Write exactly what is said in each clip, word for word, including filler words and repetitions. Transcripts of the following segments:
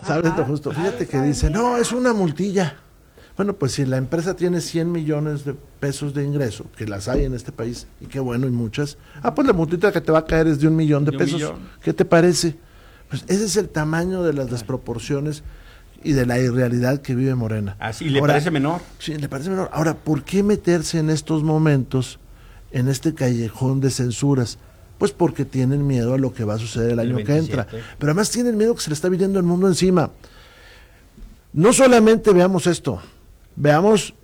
¿Sabes lo justo? Fíjate que dice, no, es una multilla. Bueno, pues si la empresa tiene cien millones de pesos de ingreso, que las hay en este país, y qué bueno, y muchas, ah, pues la multita que te va a caer es de un millón de de pesos. millón. ¿Qué te parece? Pues ese es el tamaño de las desproporciones y de la irrealidad que vive Morena. Así, ¿le Ahora, parece menor? Sí, le parece menor. Ahora, ¿por qué meterse en estos momentos, en este callejón de censuras? Pues porque tienen miedo a lo que va a suceder el, el año veintisiete. Que entra. Pero además tienen miedo que se le está viniendo el mundo encima. No solamente veamos esto, veamos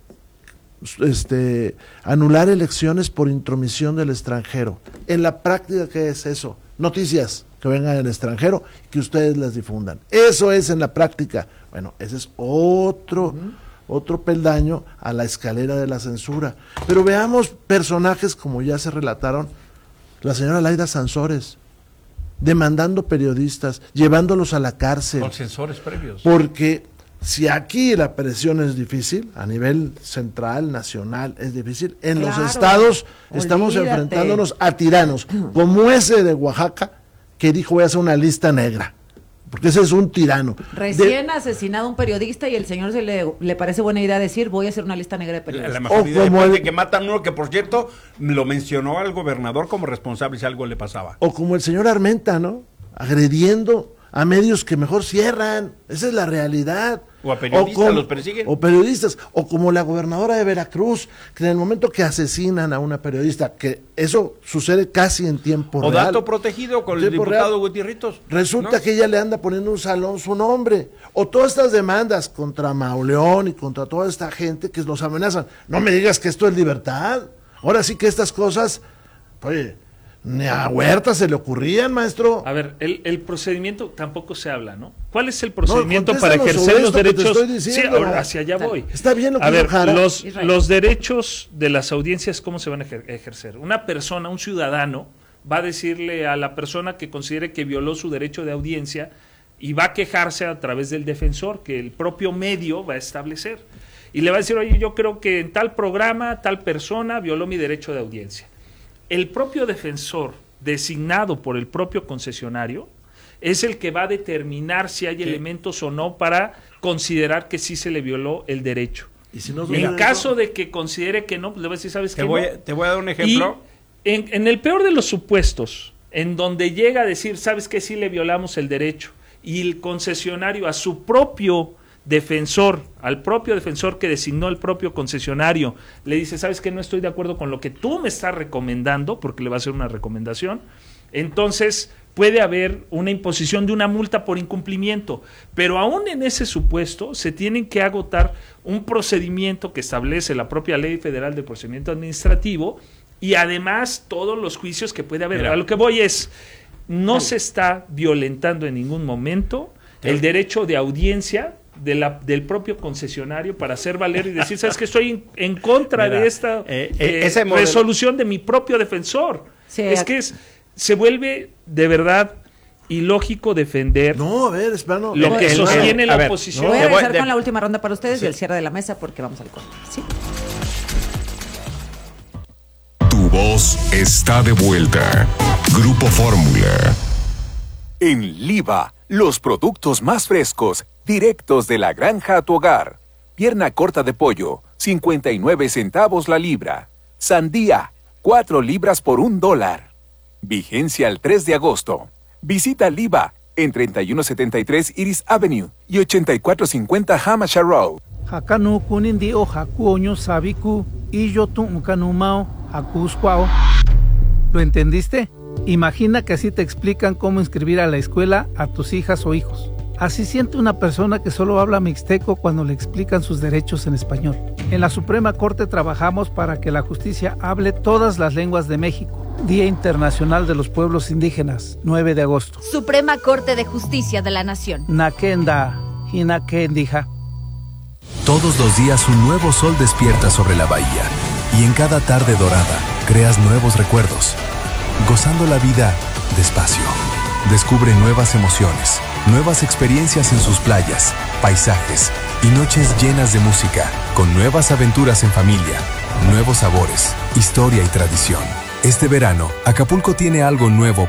este, anular elecciones por intromisión del extranjero. En la práctica, ¿qué es eso? Noticias que vengan del extranjero y que ustedes las difundan. Eso es en la práctica. Bueno, ese es otro, uh-huh. otro peldaño a la escalera de la censura. Pero veamos personajes como ya se relataron, la señora Laida Sansores, demandando periodistas, llevándolos a la cárcel. Con censores previos. Porque si aquí la presión es difícil, a nivel central, nacional, es difícil, en claro, los estados estamos olvídate. enfrentándonos a tiranos, como ese de Oaxaca, que dijo voy a hacer una lista negra, porque ese es un tirano. Recién de, asesinado un periodista y el señor se le, le parece buena idea decir voy a hacer una lista negra de periodistas. La mejor o idea como el, el, que matan uno que, por cierto, lo mencionó al gobernador como responsable si algo le pasaba. O como el señor Armenta, ¿no? Agrediendo a medios que mejor cierran, esa es la realidad. O a periodistas, o con, los persiguen. O periodistas, o como la gobernadora de Veracruz, que en el momento que asesinan a una periodista, que eso sucede casi en tiempo o real. O dato protegido con el diputado Gutierritos. Resulta ¿no? que ella le anda poniendo un salón su nombre. O todas estas demandas contra Mauleón y contra toda esta gente que los amenazan. No me digas que esto es libertad. Ahora sí que estas cosas, oye, ni a Huerta se le ocurrían, maestro. A ver, el, el procedimiento tampoco se habla, ¿no? ¿Cuál es el procedimiento no, para ejercer los los derechos? Sí, ahora hacia allá voy. Está bien lo que a ver, Jara. los, los derechos de las audiencias, ¿cómo se van a ejercer? Una persona, un ciudadano, va a decirle a la persona que considere que violó su derecho de audiencia y va a quejarse a través del defensor, que el propio medio va a establecer. Y le va a decir, oye, yo creo que en tal programa, tal persona violó mi derecho de audiencia. El propio defensor, designado por el propio concesionario, es el que va a determinar si hay ¿Qué? elementos o no para considerar que sí se le violó el derecho. ¿Y si no en caso de que considere que no, pues le va a decir, ¿sabes qué? Te voy, no? te voy a dar un ejemplo. Y en, en el peor de los supuestos, en donde llega a decir, ¿sabes qué? Sí le violamos el derecho, y el concesionario a su propio defensor, al propio defensor que designó el propio concesionario, le dice, ¿sabes qué? No estoy de acuerdo con lo que tú me estás recomendando, porque le va a hacer una recomendación, entonces puede haber una imposición de una multa por incumplimiento, pero aún en ese supuesto se tienen que agotar un procedimiento que establece la propia Ley Federal del Procedimiento Administrativo y además todos los juicios que puede haber. Mira, a lo que voy es, no vale. se está violentando en ningún momento el derecho de audiencia de la, del propio concesionario para hacer valer y decir, ¿sabes qué? Estoy en, en contra Mira, de esta eh, eh, ese resolución de mi propio defensor. Sí, es que es, se vuelve de verdad ilógico defender no, a ver, espano, lo que el, sostiene el, la ver, oposición. No, voy a regresar con la última ronda para ustedes sí. y el cierre de la mesa porque vamos al corte. ¿Sí? Tu voz está de vuelta. Grupo Fórmula. En Liva, los productos más frescos, directos de la granja a tu hogar. Pierna corta de pollo, cincuenta y nueve centavos la libra. Sandía, cuatro libras por un dólar. Vigencia al tres de agosto. Visita Liva en treinta y uno setenta y tres Iris Avenue y ochenta y cuatro cincuenta Hampshire Road. Hakanu kunindi o hakuoño sabiku y yo tu ukanumao hakuskwao. ¿Lo entendiste? Imagina que así te explican cómo inscribir a la escuela a tus hijas o hijos. Así siente una persona que solo habla mixteco cuando le explican sus derechos en español. En la Suprema Corte trabajamos para que la justicia hable todas las lenguas de México. Día Internacional de los Pueblos Indígenas, nueve de agosto. Suprema Corte de Justicia de la Nación. Nakenda, Hinakendija. Todos los días un nuevo sol despierta sobre la bahía. Y en cada tarde dorada, creas nuevos recuerdos. Gozando la vida despacio. Descubre nuevas emociones, nuevas experiencias en sus playas, paisajes y noches llenas de música, con nuevas aventuras en familia, nuevos sabores, historia y tradición. Este verano, Acapulco tiene algo nuevo